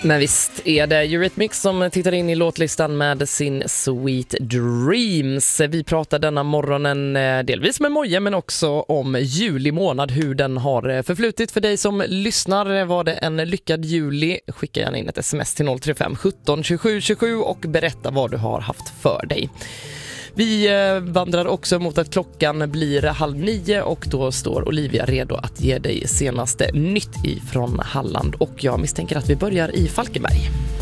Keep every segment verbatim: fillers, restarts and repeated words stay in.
Men visst är det Eurythmics som tittar in i låtlistan med sin Sweet Dreams. Vi pratar denna morgonen delvis med Moje men också om juli månad, hur den har förflutit för dig som lyssnar. Var det en lyckad juli? Skicka gärna in ett sms till noll tre fem sjutton tjugosju tjugosju och berätta vad du har haft för dig. Vi vandrar också mot att klockan blir halv nio och då står Olivia redo att ge dig senaste nytt ifrån Halland. Och jag misstänker att vi börjar i Falkenberg.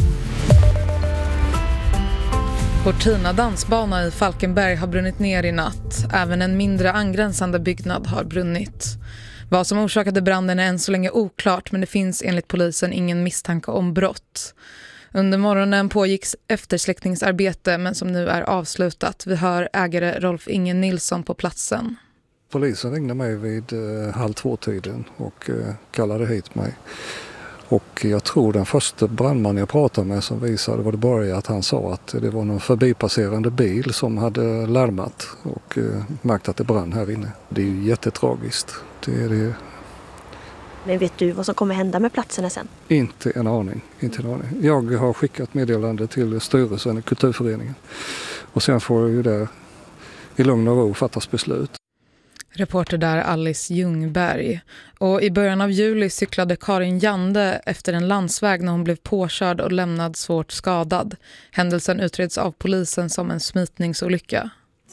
Cortina dansbana i Falkenberg har brunnit ner i natt. Även en mindre angränsande byggnad har brunnit. Vad som orsakade branden är än så länge oklart, men det finns enligt polisen ingen misstanke om brott. Under morgonen pågicks eftersläckningsarbete men som nu är avslutat. Vi hör ägare Rolf Inge Nilsson på platsen. Polisen ringde mig vid eh, halv två-tiden och eh, kallade hit mig. Och jag tror den första brandman jag pratade med som visade vad det började att han sa att det var någon förbipasserande bil som hade larmat och eh, märkt att det brann här inne. Det är ju jättetragiskt. Det är det. Men vet du vad som kommer hända med platserna sen? Inte en aning. Inte en aning. Jag har skickat meddelande till styrelsen i kulturföreningen. Och sen får ju det i lugn och ro fattas beslut. Reporter där Alice Ljungberg. Och i början av juli cyklade Karin Jande efter en landsväg när hon blev påkörd och lämnad svårt skadad. Händelsen utreds av polisen som en smitningsolycka.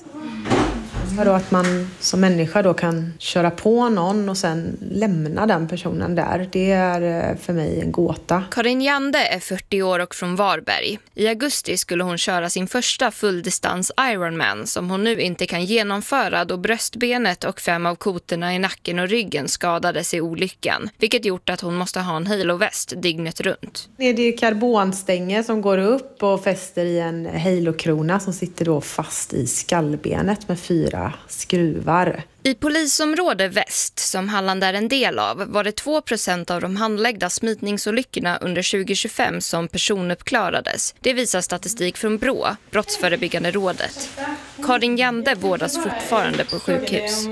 Då att man som människa då kan köra på någon och sen lämna den personen där, det är för mig en gåta. Karin Jande är fyrtio år och från Varberg. I augusti skulle hon köra sin första fulldistans Ironman som hon nu inte kan genomföra då bröstbenet och fem av kotorna i nacken och ryggen skadades i olyckan, vilket gjort att hon måste ha en haloväst dygnet runt. Det är ju karbonstänger som går upp och fäster i en halokrona som sitter då fast i skallbenet med fyra skruvar. I polisområde Väst, som Halland är en del av, var det två procent av de handläggda smitningsolyckorna under tjugo tjugofem som personuppklarades. Det visar statistik från B R Å, Brottsförebyggande rådet. Karin Jande vårdas fortfarande på sjukhus.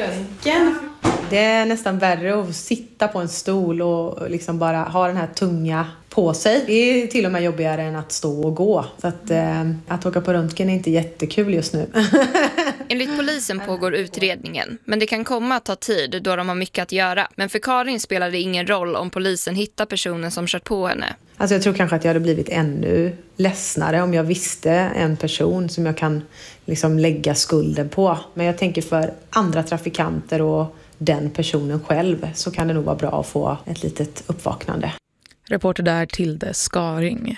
Det är nästan värre att sitta på en stol och liksom bara ha den här tunga på sig. Det är till och med jobbigare än att stå och gå. Så att, eh, att åka på röntgen är inte jättekul just nu. Enligt polisen pågår utredningen, men det kan komma att ta tid då de har mycket att göra. Men för Karin spelar det ingen roll om polisen hittar personen som kört på henne. Alltså jag tror kanske att jag hade blivit ännu ledsnare om jag visste en person som jag kan liksom lägga skulden på. Men jag tänker för andra trafikanter och den personen själv så kan det nog vara bra att få ett litet uppvaknande. Reporter där Tilde Skaring.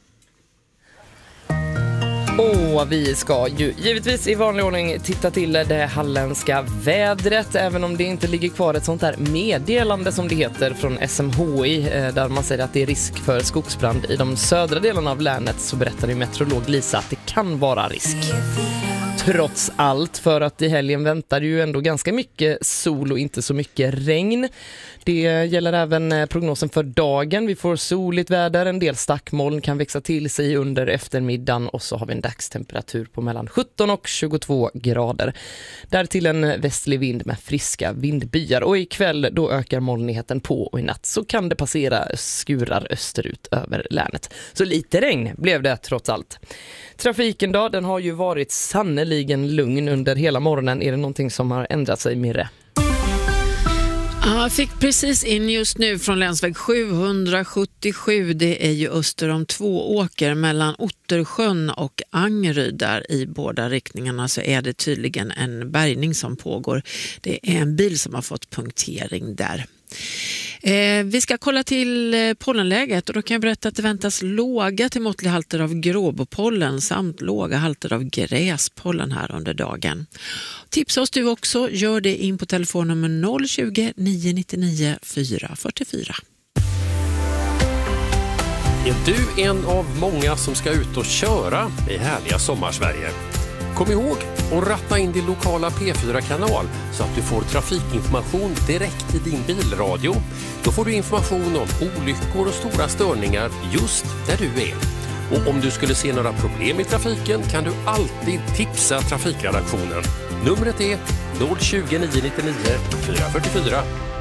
Och vi ska ju givetvis i vanlig ordning titta till det halländska vädret, även om det inte ligger kvar ett sånt där meddelande som det heter från S M H I där man säger att det är risk för skogsbrand i de södra delarna av länet, så berättar ju meteorolog Lisa att det kan vara risk. Trots allt, för att i helgen väntar ju ändå ganska mycket sol och inte så mycket regn. Det gäller även prognosen för dagen. Vi får soligt väder, en del stackmoln kan växa till sig under eftermiddagen och så har vi en dagstemperatur på mellan sjutton och tjugotvå grader. Därtill en västlig vind med friska vindbyar och ikväll då ökar molnigheten på och i natt så kan det passera skurar österut över länet. Så lite regn blev det trots allt. Trafiken då, den har ju varit sannoliken lugn under hela morgonen. Är det någonting som har ändrat sig, Mirre? Jag fick precis in just nu från länsväg sjuhundrasjuttiosju. Det är ju öster om Tvååker mellan Ottersjön och Angeryd. Där i båda riktningarna så är det tydligen en bärgning som pågår. Det är en bil som har fått punktering där. Eh, vi ska kolla till eh, pollenläget och då kan jag berätta att det väntas låga till måttliga halter av gråbopollen samt låga halter av gräspollen här under dagen. Tipsa oss du också, gör det in på telefonnummer noll tjugo, nio nittionio, fyra fyrtiofyra. Är du en av många som ska ut och köra i härliga sommarsverige? Kom ihåg att ratta in din lokala P fyra-kanal så att du får trafikinformation direkt i din bilradio. Då får du information om olyckor och stora störningar just där du är. Och om du skulle se några problem i trafiken kan du alltid tipsa trafikredaktionen. Numret är noll tjugo, nio nittionio, fyra fyrtiofyra.